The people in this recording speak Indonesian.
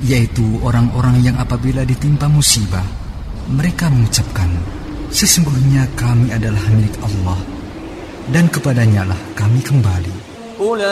yaitu orang-orang yang apabila ditimpa musibah, mereka mengucapkan, sesungguhnya kami adalah milik Allah, dan kepadanya lah kami kembali.